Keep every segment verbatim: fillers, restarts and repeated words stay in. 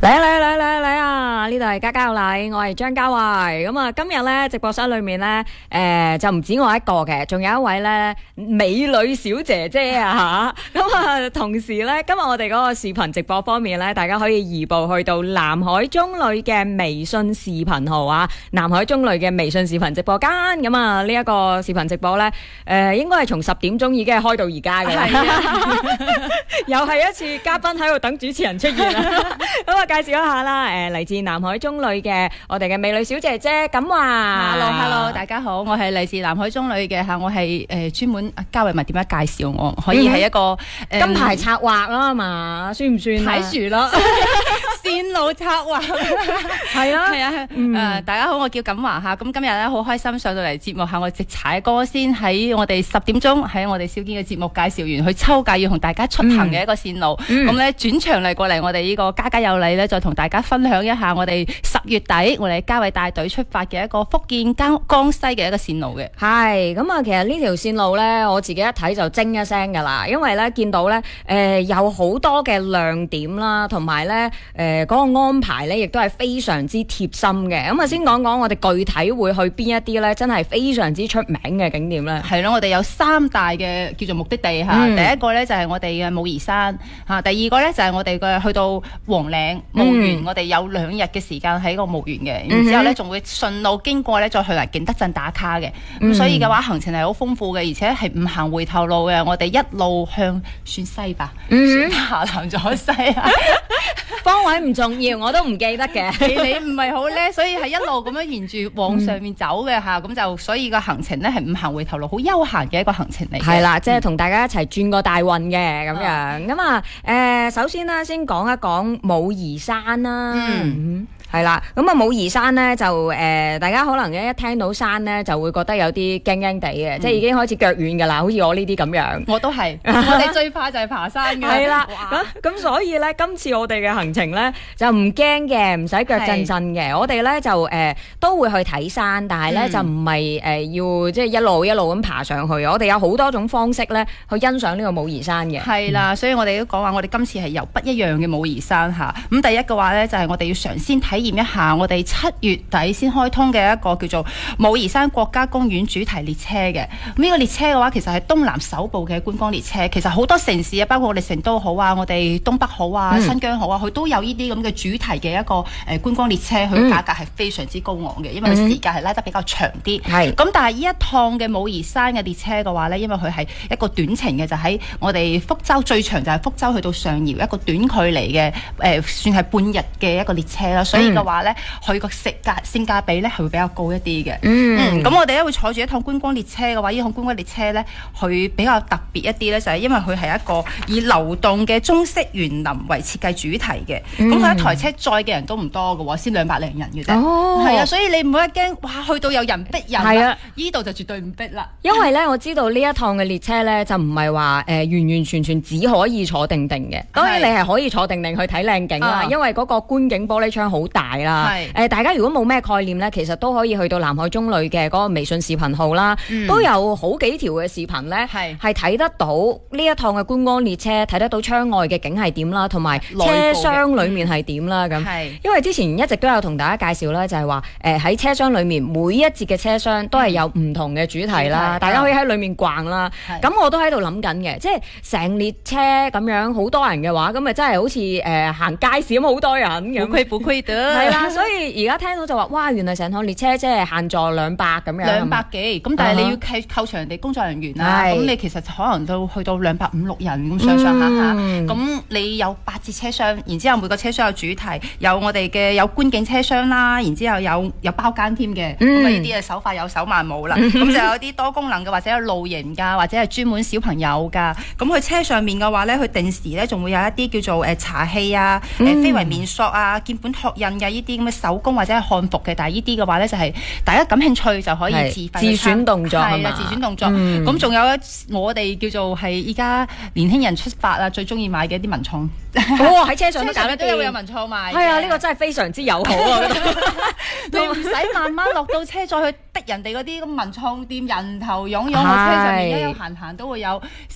嚟啊嚟啊嚟啊嚟啊嚟啊！呢度係家家有禮，我係張家慧。咁啊，今日咧直播室裏面咧，誒就唔止我一個嘅，仲有一位咧美女小姐姐啊吓。咁啊，同時咧，今日我哋嗰個視頻直播方面咧，大家可以移步去到南海中旅嘅微信視頻號啊，南海中旅嘅微信視頻直播間。咁啊，呢一個視頻直播咧，誒應該係從十點鐘已經係開到而家嘅啦。又係一次嘉賓喺度等主持人出現啦。咁啊，介紹一下啦，誒嚟自南海中旅嘅我哋嘅美女小姐姐錦華。 Hello Hello， 大家好，我係嚟自南海中旅嘅嚇，我係誒專門嘉慧咪點樣介紹我？可以係一個金牌策劃啦嘛，算唔算？ 睇樹咯，線路策劃係啦， 係啊，誒大家好，我叫錦華嚇，咁今日咧好開心上到嚟節目嚇，我直踩歌先喺我哋十點鐘喺我哋小堅嘅節目介紹完，去抽價要同大家出行嘅一個線路，咁咧轉場嚟過嚟我哋呢個家家有禮咧，再同大家分享一下我哋十月底我哋嘉慧帶隊出發嘅一個福建江江西嘅一個線路嘅。 係咁啊，其實呢條線路咧，我自己一睇就精一聲噶啦，因為咧見到咧誒、呃、有好多嘅亮點啦，同埋咧誒嗰個安排咧，亦都係非常之貼心嘅。咁啊，先講講我哋具體會去邊一啲咧，真係非常之出名嘅景點咧。 係咯，我哋有三大嘅叫做目的地嚇、嗯，第一個咧就係我哋嘅武夷山嚇，第二個咧就係我哋嘅去到黃嶺墓園、嗯，我哋有兩日嘅時間喺個墓園嘅，然之後咧仲會順路經過咧再去嚟景德鎮打卡嘅，咁、嗯、所以嘅話行程係好豐富嘅，而且係唔行回頭路嘅，我哋一路向算西吧，嗯、下南左西啊， 方位唔重要，我都唔記得嘅， 你唔係好叻，所以係一路咁樣沿住往上面走嘅嚇，咁、嗯、就所以個行程咧係唔行回頭路，好悠閒嘅一個行程嚟嘅。係啦，即係同大家一齊轉個大運嘅咁樣。咁啊誒，首先咧先講一講武夷山啦。嗯係啦，咁啊武夷山咧就誒、呃，大家可能一聽到山咧就會覺得有啲驚驚地嘅，即係已經開始腳軟噶啦，好似我呢啲咁樣。 我都係，我哋最怕就係爬山嘅。係啦， 咁咁所以咧，今次我哋嘅行程咧就唔驚嘅，唔使腳震震嘅。我哋咧就誒、呃、都會去睇山，但係咧、嗯、就唔係誒要即係一路一路咁爬上去。我哋有好多種方式咧去欣賞呢個武夷山嘅。係啦、 嗯，所以我哋都講話，我哋今次係遊不一樣嘅武夷山嚇。咁第一嘅話咧就係、是、我哋要嘗鮮體驗一下我哋七月底先開通嘅一個叫做武夷山國家公園主題列車嘅。咁呢個列車嘅話，其實係東南首部嘅觀光列車。其實好多城市啊，包括我哋成都好啊，我哋東北好啊、嗯、新疆好啊，佢都有呢啲咁嘅主題嘅一個誒、呃、觀光列車。佢嘅價格係非常之高昂嘅，因為佢時間係拉得比較長啲。係、嗯、咁，但係呢一趟嘅武夷山嘅列車嘅話呢，因為佢係一個短程嘅，就喺我哋福州，最長就係福州去到上饒一個短距離嘅誒、呃，算係半日嘅一個列車啦。所以嘅話呢，佢個食價性價比咧係會比較高一啲嘅。嗯，咁、嗯、我哋咧會坐住一趟觀光列車嘅話，呢趟觀光列車咧，佢比較特別一啲咧，就係因為佢係一個以流動嘅中式園林為設計主題嘅。咁、嗯、佢一台車載嘅人都唔多嘅喎，先兩百零人嘅啫。哦，係啊，所以你唔好一驚，哇，去到有人逼人。係啊，呢度就絕對唔逼啦。因為咧，我知道呢一趟嘅列車咧，就唔係話誒完完全全只可以坐定定嘅。當然你係可以坐定定去睇靚景啦，因為嗰個觀景玻璃窗好大啦。係誒、呃，大家如果冇咩概念咧，其實都可以去到南海中旅嘅嗰個微信視頻號啦、嗯，都有好幾條嘅視頻咧，係係睇得到呢一趟嘅觀光列車，睇得到窗外嘅景係點啦，同埋車廂裏面係點啦咁。係因為之前一直都有同大家介紹咧，就係話誒喺車廂裏面每一節嘅車廂都係有唔同嘅主題啦、嗯，大家可以喺裏面逛啦。咁我都喺度諗緊嘅，即係成列車咁樣好多人嘅話，咁咪真係好似誒、呃、行街市咁好多人咁。不虧不虧的。係啦，所以而家聽到就話哇，原來成趟列車即係限座兩百咁樣。兩百幾，咁但係你要扣扣除人哋工作人員啦，咁你其實可能都去到兩百五六人咁上上下下。咁、嗯、你有八節車廂，然之後每個車廂有主題，有我哋嘅有觀景車廂啦，然之後有有包間添嘅。咁啊呢啲啊手快有手慢冇啦。咁、嗯、就有啲多功能嘅，或者有露營㗎，或者係專門小朋友㗎。咁佢車上面嘅話咧，佢定時咧仲會有一啲叫做誒茶器啊、誒、嗯、飛圍面塑啊、鍵盤拓印嘅呢啲咁嘅手工或者係漢服嘅。但係呢啲嘅話咧就係、是、大家感興趣就可以自費自選動作係嘛？自選動作。咁、嗯、仲有我哋叫做係依家年輕人出發啊，最中意買嘅一啲文創。哦，喺車上都搞得都有文創賣。係啊，呢、這個真係非常之友好啊！你唔使慢慢落到車再去逼人哋嗰啲咁文創店人頭湧湧，我車上面一有閒閒都會有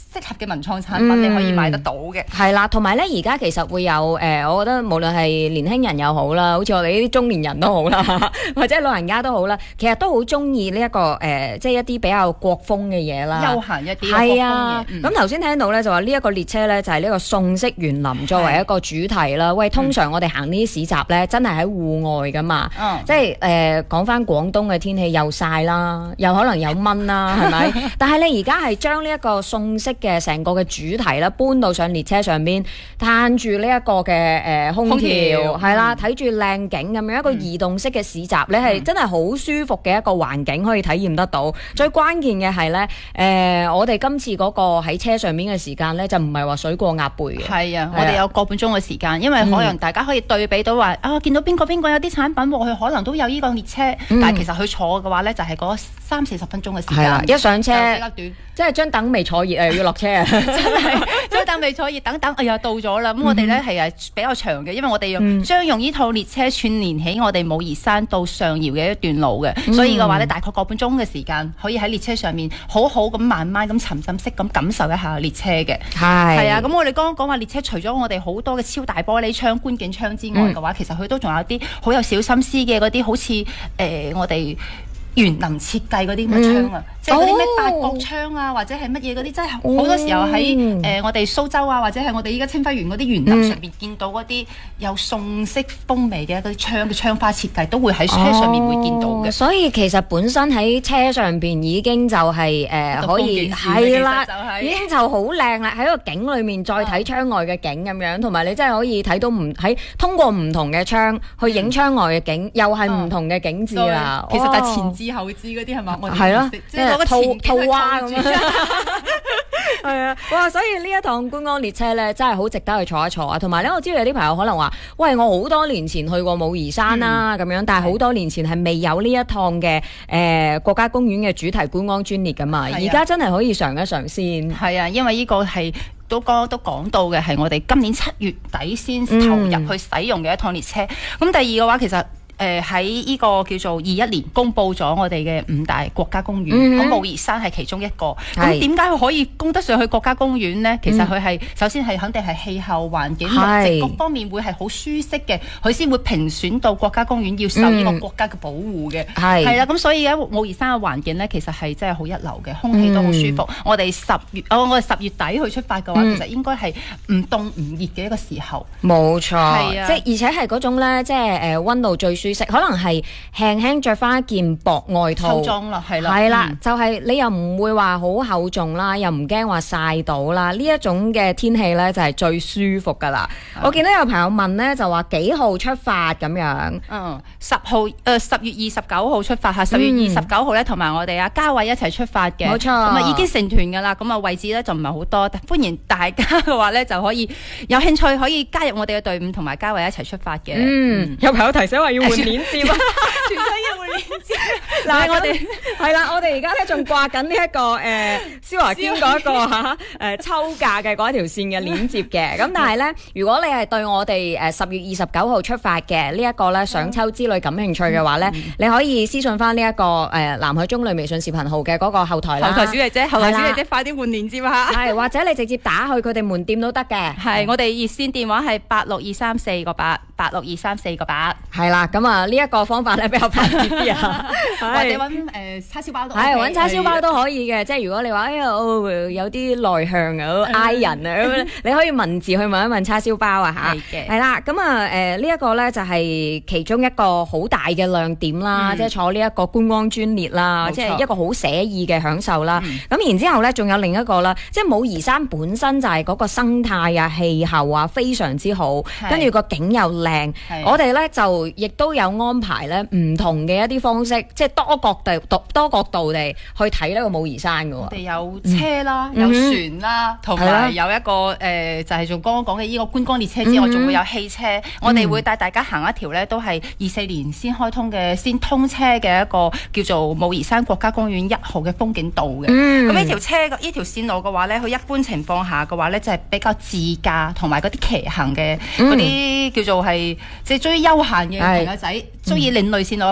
適合嘅文創產品，你可以買得到嘅。 係啦，同埋咧，而家其實會有誒、呃，我覺得無論係年輕人又好啦，好似我哋呢啲中年人都好啦，或者老人家都好啦，其實都好中意呢一個誒、呃，即係一啲比較國風嘅嘢啦， 休閒一啲係啊。咁頭先聽到咧就話呢一個列車咧就係呢個宋式園林作為一個主題啦。喂，通常我哋行呢啲市集咧，真係喺戶外噶嘛，嗯、即係誒講翻廣東嘅天氣又曬啦，又可能有蚊啦，係咪？但係你而家係將呢一個宋式嘅成個嘅主題啦，搬到上列車上邊，嘆住呢一個嘅誒、呃、空調，係啦，睇住靚景咁樣一個移動式嘅市集，你係、嗯、真係好舒服嘅一個環境可以體驗得到。嗯、最關鍵嘅係咧，誒、呃、我哋今次嗰個喺車上面嘅時間咧，就唔係話水過鴨背嘅。係啊， 我哋有個半鐘嘅時間，因為可能大家可以對比到話、嗯、啊，見到邊個邊個有啲產品喎，佢可能都有呢個列車，嗯、但係其實佢坐嘅話咧，就係嗰三四十分鐘嘅時間， 一上車比較短。 即係張凳未坐熱啊，要落車啊！ 真係張凳未坐熱，等等，哎呀到咗啦！咁、嗯、我哋咧係誒比較長嘅，因為我哋用將用呢套列車串連起我哋武夷山到上饒嘅一段路嘅，嗯、所以嘅話咧大概個半鐘嘅時間，可以喺列車上面好好咁慢慢咁沉浸式咁感受一下列車嘅。係係啊！咁我哋剛剛講話列車除咗我哋好多嘅超大玻璃窗、觀景窗之外嘅話，嗯、其實佢都仲有啲好有小心思嘅嗰啲，好似誒、呃、我哋園林設計嗰啲咁嘅窗啊。嗯即係嗰啲咩八角窗啊，或者係乜嘢嗰啲，真係好多時候喺誒、呃、我哋蘇州啊，或者係我哋依家清暉園嗰啲園林上面見到嗰啲有宋式風味嘅嗰啲窗嘅窗花設計，都會喺車上面會見到嘅、哦。所以其實本身喺車上邊已經就係、是、誒、呃、可以係啦，已經就好靚啦。喺個景裏面再睇窗外嘅景咁樣，同埋你真係可以睇到唔喺通過唔同嘅窗去影窗外嘅景，嗯、又係唔同嘅景緻啦。 其實就係前置後置嗰啲係嘛？我係咯， 即係套套娃咁樣，係啊！哇！所以呢一趟觀光列車咧，真係好值得去坐一坐啊！同埋咧，我知道有啲朋友可能話：喂，我好多年前去過武夷山啦，咁、嗯、樣，但係好多年前係未有呢一趟嘅誒、呃、國家公園嘅主題觀光專列噶嘛。而家、啊、真係可以嘗一嘗先。係啊，因為呢個係都剛都講到嘅係我哋今年七月底先投入去使用嘅一趟列車。咁、嗯、第二嘅話，其實。誒喺呢個叫做二一年公佈咗我哋嘅五大國家公園，咁武夷山係其中一個。咁點解佢可以供得上去國家公園呢？其實佢係、嗯、首先係肯定係氣候環境、綠植各方面會係好舒適嘅，佢先會評選到國家公園要受呢個國家嘅保護嘅。係係啦，咁所以喺武夷山嘅環境呢，其實係真係好一流嘅，空氣都好舒服。嗯、我哋十月哦，我哋十月底去出發嘅話，嗯、其實應該係唔凍唔熱嘅一個時候。冇錯，係啊，即係而且係嗰種咧，即係誒溫度最舒。可能係輕輕着翻一件薄外套，秋裝啦，係啦，係啦，嗯、就係你又唔會話好厚重啦，又唔驚話曬到啦，呢一種嘅天氣咧就係最舒服噶啦。嗯、我見到有朋友問咧，就話幾號出發咁樣？嗯，十號誒十月二十九號出發嚇，十月二十九號咧同埋我哋阿嘉偉一齊出發嘅，冇錯，咁啊已經成團噶啦，咁啊位置咧就唔係好多，歡迎大家嘅話咧就可以有興趣可以加入我哋嘅隊伍，同埋嘉偉一齊出發嘅。嗯，嗯有朋友提醒話要換鏈接。全身要換鏈接。嗱，我哋係啦，我哋而家咧仲掛緊呢一個誒蕭華堅嗰一個嚇誒抽價嘅嗰一條線嘅鏈接嘅。咁但係咧，如果你係對我哋誒十月二十九號出發嘅呢一個咧想抽之旅感興趣嘅話咧，嗯、你可以私信翻呢一個誒南海中旅微信視頻號嘅嗰個後台啦。後台小姐姐，後台小姐姐，快啲換鏈接啊！係，或者你直接打去佢哋門店都得嘅。係，我哋熱線電話係八六二三四個八，八六二三四個八。係啦，咁啊呢一個方法咧比較快啲啊，或者揾誒叉燒包都係揾叉燒包都可以嘅。即係如果你話哎呀有啲內向啊、I 人啊咁，你可以文字去問一問叉燒包啊嚇。係嘅，係啦。咁啊誒呢一個咧就係其中一個好大嘅亮點啦，即係坐呢一個觀光專列啦，即係一個好寫意嘅享受啦。咁然之後咧仲有另一個啦，即係武夷山本身就係嗰個生態啊、氣候啊非常之好，跟住個景又靚。我哋咧就亦都有安排咧唔同嘅一啲方式，即係多角度、多多角度地去睇呢個武夷山嘅喎。我哋有車啦，有船啦，同埋有一個誒，就係仲剛剛講嘅呢個觀光列車之外，仲會有汽車。我哋會帶大家行一條咧，都係二四年先開通嘅、先通車嘅一個叫做武夷山國家公園一號嘅風景道嘅。咁呢條車、呢條線路嘅話咧，佢一般情況下嘅話咧，就係比較自駕同埋嗰啲騎行嘅嗰啲叫做係即係中意休閒嘅朋友仔，中意另類線路嘅朋友仔比較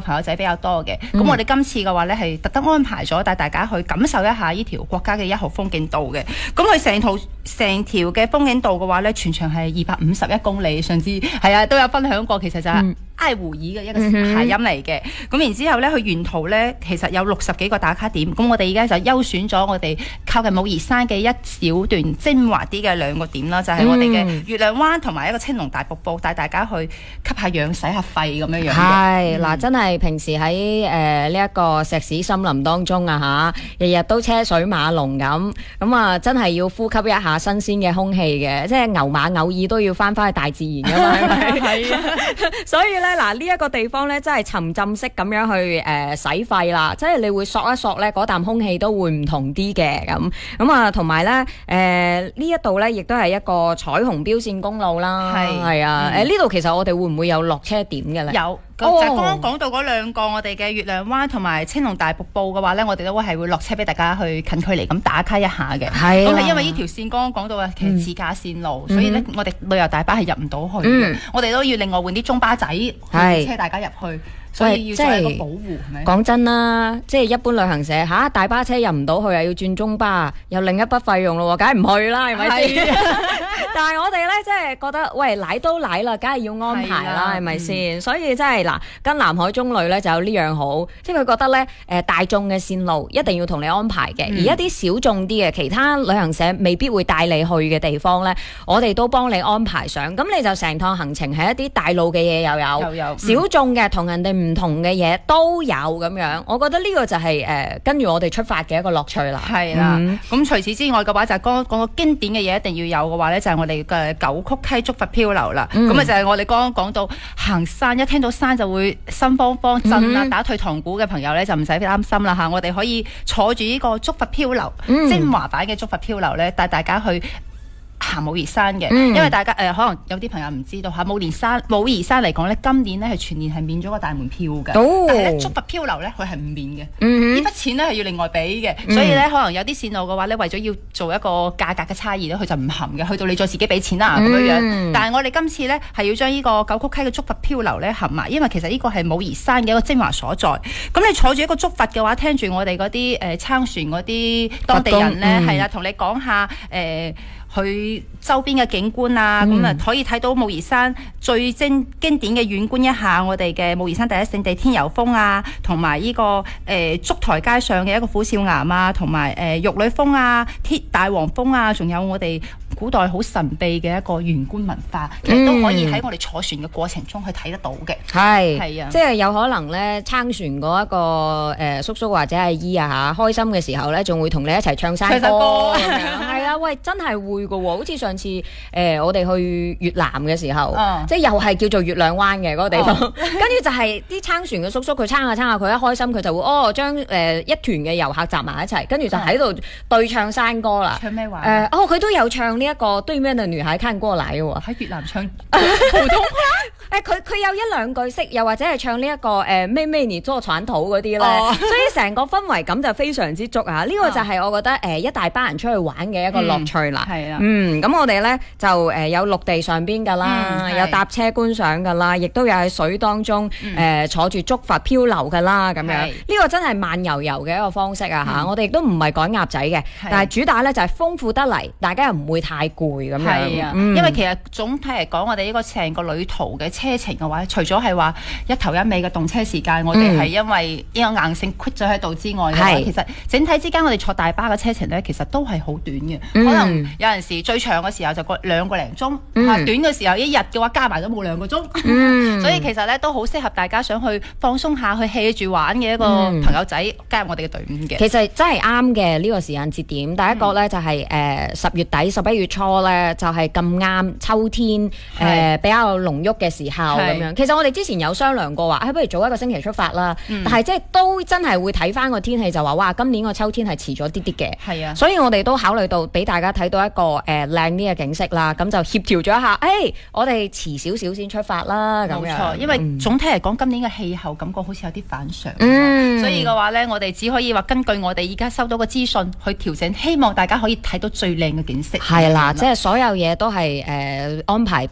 較多嘅。咁、嗯、我哋今次嘅話咧係特登安排咗帶大家去感受一下呢條國家嘅一號風景道嘅。咁佢成套成條嘅風景道嘅話咧，全長係二百五十一公里，上次係啊都有分享過，其實就係、是。嗯埃胡爾嘅一個諧音嚟嘅，咁、嗯、然之後咧，佢沿途咧其實有六十幾個打卡點，咁我哋而家就優選咗我哋靠近武夷山嘅一小段精華啲嘅兩個點啦，就係、是、我哋嘅月亮灣同埋一個青龍大瀑布，帶大家去吸下氧、洗下肺咁樣樣。係嗱、嗯，真係平時喺誒呢一個石屎森林當中啊嚇，日日都車水馬龍咁，咁啊真係要呼吸一下新鮮嘅空氣嘅，即係牛馬偶爾都要翻返去大自然㗎嘛，係咪？係啊，所以咧。嗱，呢一個地方咧，真係沉浸式咁樣去誒、呃、洗肺啦，即係你會索一索咧，嗰啖空氣都會唔同啲嘅咁。咁啊，同埋咧誒呢一度咧，亦都係一個彩虹標線公路啦，係係啊。誒呢度其實我哋會唔會有落車點嘅咧？有。咁、哦、就剛剛講到嗰兩個我哋嘅月亮灣同埋青龍大瀑布嘅話咧，我哋都係會落車俾大家去近距離咁打卡一下嘅。係。咁係因為呢條線剛剛講到嘅其實自駕線路，嗯、所以咧我哋旅遊大巴係入唔到去嘅、嗯。我哋都要另外換啲中巴仔去車大家入去。所以要做一個保護，係咪？講真啦，即係一般旅行社嚇、啊、大巴車入唔到去，又要轉中巴，又另一筆費用咯喎，梗係唔去啦，係咪先？但係我哋咧，即係覺得，喂，嚟都嚟啦，梗係要安排啦，係咪先？所以真係嗱，跟南海中旅咧就有呢樣好，即係佢覺得咧，誒、呃、大眾嘅線路一定要同你安排嘅、嗯，而一啲小眾啲嘅其他旅行社未必會帶你去嘅地方咧，我哋都幫你安排上，咁你就成趟行程係一啲大路嘅嘢又有，又有、嗯、小眾嘅同人哋唔同嘅嘢都有咁樣，我覺得呢個就係、是、誒、呃、跟住我哋出發嘅一個樂趣啦。係啦，咁、嗯、除此之外嘅話就係講講個經典嘅嘢一定要有嘅話咧，就係、是、我哋嘅九曲溪竹筏漂流啦。咁、嗯、啊就係我哋剛剛講到行山，一聽到山就會心慌慌震啦、嗯，打退堂鼓嘅朋友咧就唔使擔心啦嚇，我哋可以坐住呢個竹筏漂流，嗯、精華版嘅竹筏漂流咧，帶大家去行武夷山嘅、嗯，因為大家誒、呃、可能有啲朋友唔知道嚇，武夷山武夷山嚟講咧，今年咧係全年係免咗個大門票嘅、哦，但係咧竹筏漂流咧佢係唔免嘅，呢、嗯、筆錢咧係要另外俾嘅、嗯，所以咧可能有啲線路嘅話咧，為咗要做一個價格嘅差異咧，佢就唔含嘅，去到你再自己俾錢啦咁樣樣、嗯。但係我哋今次咧係要將呢個九曲溪嘅竹筏漂流咧含埋，因為其實呢個係武夷山嘅一個精華所在。咁你坐住一個竹筏嘅話，聽住我哋嗰啲誒撐船嗰啲當地人咧係啦，同、嗯、你講下誒。呃佢周邊嘅景觀啊，咁、嗯、啊可以睇到武夷山最經經典嘅遠觀一下我哋嘅武夷山第一勝地天游峰啊，同埋呢個誒、呃、燭台街上嘅一個虎嘯岩啊，同埋誒玉女峰啊、鐵大黃蜂啊，仲有我哋古代好神秘嘅一個玄觀文化，其實都可以喺我哋坐船嘅過程中去睇得到嘅。係、嗯、係啊，即係有可能咧撐船嗰一個誒、呃、叔叔或者阿姨啊嚇，開心嘅時候咧，仲會同你一齊唱山歌咁樣。係啊，喂，真係會㗎喎，好似上次誒、呃、我哋去越南嘅時候，嗯、即係又係叫做月亮灣嘅嗰個地方，跟、嗯、住就係啲撐船嘅叔叔，佢撐下撐下，佢一開心佢就會哦將誒、呃、一團嘅遊客集埋一齊，跟住就喺度對唱山歌啦。唱咩話？誒、呃、哦，佢都有唱呢一個對面嘅女孩看過來喎，喺越南唱普通話。誒佢佢有一兩句識，又或者係唱呢、這、一個誒咩咩你做傳統嗰啲咧，所以成個氛圍感就非常之足啊！呢、這個就係我覺得誒、呃、一大班人出去玩嘅一個樂趣啦。係、嗯、啊，嗯，咁我哋咧就誒、呃、有陸地上邊噶啦、嗯，有搭車觀賞噶啦，亦都有喺水當中誒、嗯呃、坐住竹筏漂流噶啦，咁樣呢、這個真係慢悠悠嘅一個方式啊嚇、嗯！我哋亦都唔係趕鴨仔嘅，但係主打咧就係、是、豐富得嚟，大家又唔會太攰咁樣。係啊、嗯，因為其實總體嚟講，我哋呢個成個旅途嘅車程嘅話，除咗係話一頭一尾嘅動車時間，我哋係因為呢個硬性 quit 咗喺度之外嘅話，其實整體之間我哋坐大巴嘅車程咧，其實都係好短嘅、嗯。可能有陣時最長嘅時候就個兩個零鐘、嗯，短嘅時候一日嘅話加埋都冇兩個鐘。嗯、所以其實咧都好適合大家想去放鬆下去 hea 住玩嘅一個朋友仔、嗯、加入我哋嘅隊伍嘅。其實真係啱嘅呢個時間節點。第一個咧就係誒十月底十一月初咧就係咁啱秋天誒、呃、比較濃郁嘅時候咁樣。其實我哋之前有商量過話，誒、哎、不如早一個星期出發啦、嗯。但係即係都真係會睇翻個天氣，就話哇今年個秋天係遲咗啲啲嘅。係啊，所以我哋都考慮到俾大家睇到一個誒靚啲嘅景色啦。咁就協調咗一下，誒、哎、我哋遲少少先出發啦。冇錯，因為總體嚟講、嗯，今年嘅氣候感覺好似有啲反常。嗯，所以嘅話咧，我哋只可以話根據我哋而家收到嘅資訊去調整，希望大家可以睇到最靚嘅景色。係啦，即係所有嘢都係誒、呃、安排得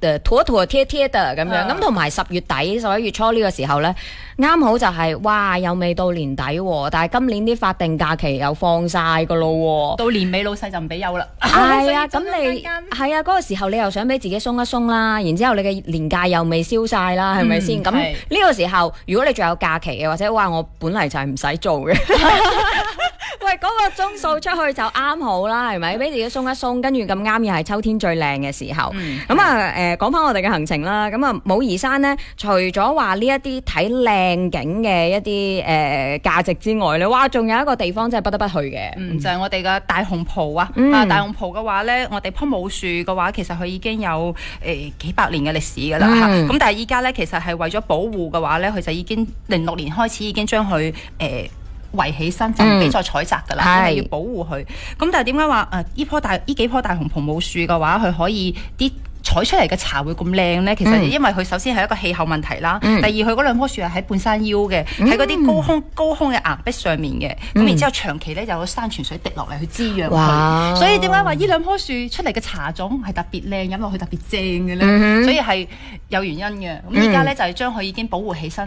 誒妥妥貼貼嘅咁樣，咁同埋十月底十一月初呢個時候咧，啱好就係、是、哇又未到年底喎，但係今年啲法定假期又放晒噶咯喎， 到年尾老細就唔俾休啦。 係啊，咁你係啊嗰個時候你又想俾自己鬆一鬆啦，然之後你嘅年假又未消晒啦，係咪先？咁呢個時候如果你仲有假期嘅，或者話我本嚟就係唔使做嘅。喂，嗰、那個鐘數出去就啱好啦，係咪？俾自己鬆一鬆，跟住咁啱又係秋天最靚嘅時候。咁、嗯、啊，誒講翻我哋嘅行程啦。咁啊，武夷山咧，除咗話呢一啲睇靚景嘅一啲誒價值之外咧，哇，仲有一個地方真係不得不去嘅、 嗯，就係、是、我哋嘅大紅袍啊！ 嗯、 啊，大紅袍嘅話咧，我哋棵武樹嘅話，其實佢已經有誒、呃、幾百年嘅歷史㗎啦嚇。咁、嗯、但係依家咧，其實係為咗保護嘅話咧，佢就已經零六年開始已經將佢誒。呃圍起身就唔俾再採摘㗎啦，因為、嗯、要保護佢。咁但係點解話誒呢棵大呢幾棵大紅袍武樹嘅話，佢可以啲採出嚟嘅茶會咁靚咧？其實因為佢首先係一個氣候問題啦，嗯、第二佢嗰兩棵樹係喺半山腰嘅，喺嗰啲高空高空嘅岩壁上面嘅。咁、嗯、然之後長期咧就有山泉水滴落嚟去滋養佢。所以點解話呢兩棵樹出嚟嘅茶種係特別靚，飲落去特別正嘅咧？嗯、所以係有原因嘅。咁依家咧就係將佢已經保護起身。